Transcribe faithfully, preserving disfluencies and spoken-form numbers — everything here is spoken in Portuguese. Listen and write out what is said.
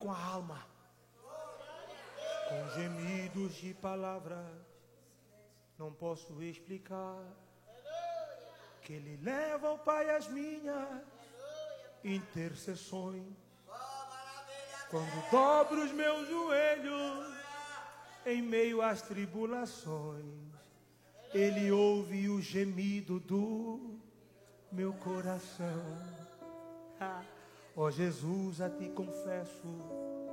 com a alma, com gemidos de palavras, não posso explicar, que Ele leva ao Pai as minhas intercessões. Quando dobro os meus joelhos em meio às tribulações, Ele ouve o gemido do meu coração. Ó oh, Jesus, a Ti confesso